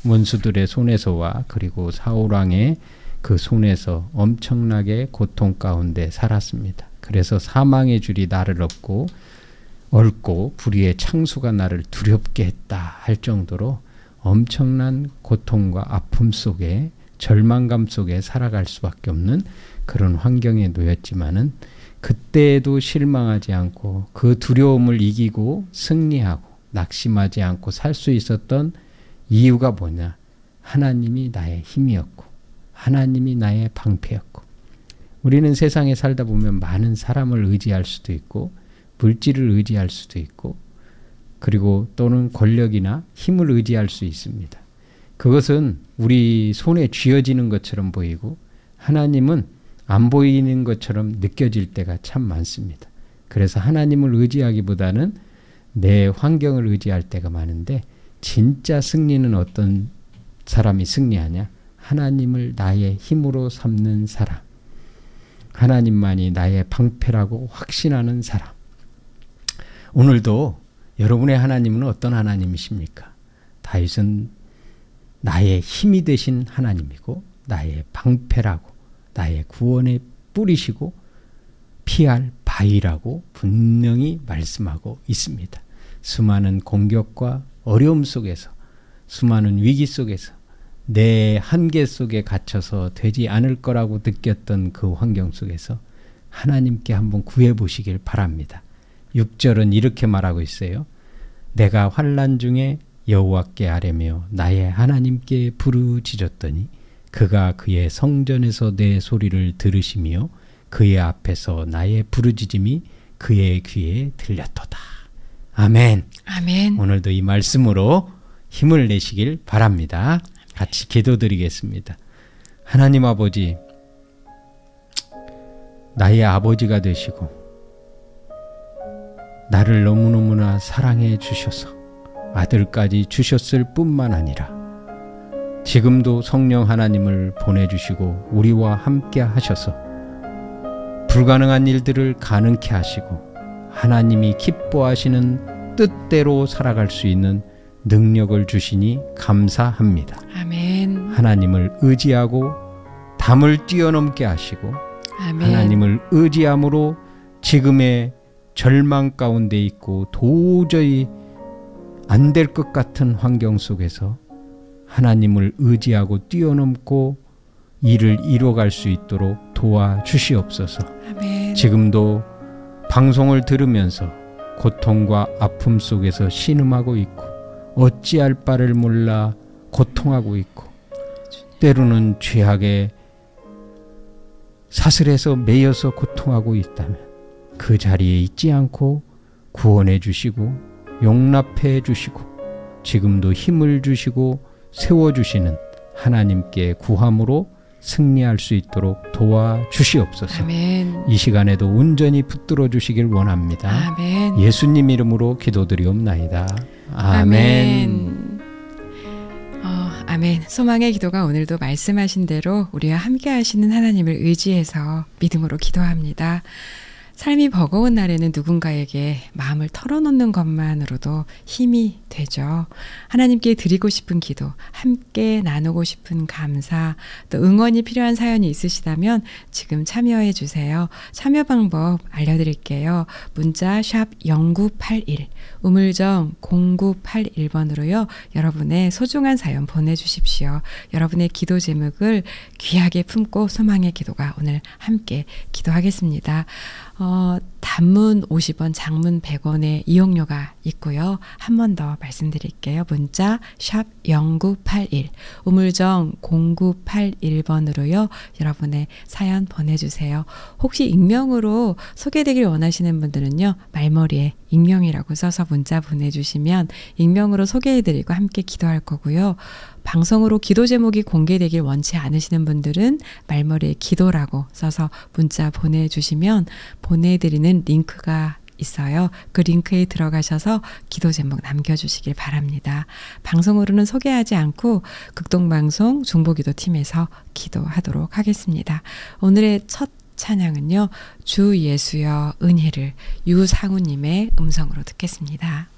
원수들의 손에서와 그리고 사울왕의 그 손에서 엄청나게 고통 가운데 살았습니다. 그래서 사망의 줄이 나를 얽고 불의의 창수가 나를 두렵게 했다 할 정도로 엄청난 고통과 아픔 속에 절망감 속에 살아갈 수밖에 없는 그런 환경에 놓였지만은 그때에도 실망하지 않고 그 두려움을 이기고 승리하고 낙심하지 않고 살 수 있었던 이유가 뭐냐? 하나님이 나의 힘이었고 하나님이 나의 방패였고. 우리는 세상에 살다 보면 많은 사람을 의지할 수도 있고 물질을 의지할 수도 있고 그리고 또는 권력이나 힘을 의지할 수 있습니다. 그것은 우리 손에 쥐어지는 것처럼 보이고 하나님은 안 보이는 것처럼 느껴질 때가 참 많습니다. 그래서 하나님을 의지하기보다는 내 환경을 의지할 때가 많은데 진짜 승리는 어떤 사람이 승리하냐? 하나님을 나의 힘으로 삼는 사람. 하나님만이 나의 방패라고 확신하는 사람. 오늘도 여러분의 하나님은 어떤 하나님이십니까? 다윗은 나의 힘이 되신 하나님이고 나의 방패라고 나의 구원의 뿌리시고 피할 바위라고 분명히 말씀하고 있습니다. 수많은 공격과 어려움 속에서 수많은 위기 속에서 내 한계 속에 갇혀서 되지 않을 거라고 느꼈던 그 환경 속에서 하나님께 한번 구해보시길 바랍니다. 6절은 이렇게 말하고 있어요. 내가 환난 중에 여호와께 아뢰며 나의 하나님께 부르짖었더니 그가 그의 성전에서 내 소리를 들으시며 그의 앞에서 나의 부르짖음이 그의 귀에 들렸도다. 아멘. 아멘. 오늘도 이 말씀으로 힘을 내시길 바랍니다. 같이 기도드리겠습니다. 하나님 아버지, 나의 아버지가 되시고 나를 너무너무나 사랑해 주셔서 아들까지 주셨을 뿐만 아니라 지금도 성령 하나님을 보내주시고 우리와 함께 하셔서 불가능한 일들을 가능케 하시고 하나님이 기뻐하시는 뜻대로 살아갈 수 있는 능력을 주시니 감사합니다. 아멘. 하나님을 의지하고 담을 뛰어넘게 하시고 아멘. 하나님을 의지함으로 지금의 절망 가운데 있고 도저히 안 될 것 같은 환경 속에서 하나님을 의지하고 뛰어넘고 일을 이뤄갈 수 있도록 도와주시옵소서. 아멘. 지금도 방송을 들으면서 고통과 아픔 속에서 신음하고 있고 어찌할 바를 몰라 고통하고 있고 때로는 죄악에 사슬에서 매여서 고통하고 있다면 그 자리에 있지 않고 구원해 주시고 용납해 주시고 지금도 힘을 주시고 세워주시는 하나님께 구함으로 승리할 수 있도록 도와주시옵소서. 아멘. 이 시간에도 온전히 붙들어 주시길 원합니다. 아멘. 예수님 이름으로 기도드리옵나이다. 아멘. 아멘. 소망의 기도가 오늘도 말씀하신 대로 우리와 함께 하시는 하나님을 의지해서 믿음으로 기도합니다. 삶이 버거운 날에는 누군가에게 마음을 털어놓는 것만으로도 힘이 되죠. 하나님께 드리고 싶은 기도, 함께 나누고 싶은 감사, 또 응원이 필요한 사연이 있으시다면 지금 참여해 주세요. 참여 방법 알려드릴게요. 문자 샵 0981, 우물정 0981번으로요. 여러분의 소중한 사연 보내주십시오. 여러분의 기도 제목을 귀하게 품고 소망의 기도가 오늘 함께 기도하겠습니다. 단문 50원, 장문 100원의 이용료가 있고요. 한 번 더 말씀드릴게요. 문자 샵 0981, 우물정 0981번으로요. 여러분의 사연 보내주세요. 혹시 익명으로 소개되길 원하시는 분들은요. 말머리에 익명이라고 써서 문자 보내주시면 익명으로 소개해드리고 함께 기도할 거고요. 방송으로 기도 제목이 공개되길 원치 않으시는 분들은 말머리에 기도라고 써서 문자 보내주시면 보내드리는 링크가 있어요. 그 링크에 들어가셔서 기도 제목 남겨주시길 바랍니다. 방송으로는 소개하지 않고 극동방송 중보기도팀에서 기도하도록 하겠습니다. 오늘의 첫 찬양은요. 주 예수여 은혜를 유상우님의 음성으로 듣겠습니다.